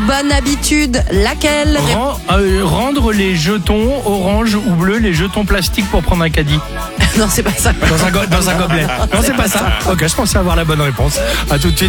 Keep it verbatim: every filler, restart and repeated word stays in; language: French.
bonne habitude, laquelle? Ren- euh, Rendre les jetons orange ou bleu, les jetons plastiques pour prendre un caddie. Non, c'est pas ça. Dans un, go- dans un gobelet. Non, c'est pas ça. Ok, je pensais avoir la bonne réponse. À tout de suite.